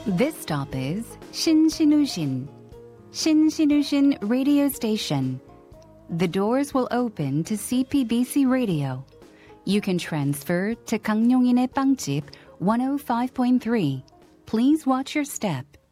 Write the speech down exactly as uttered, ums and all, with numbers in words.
This stop is Shinsinushin, Shinsinushin Radio Station. The doors will open to C P B C Radio. You can transfer to 강용인의 빵집 one oh five point three. Please watch your step.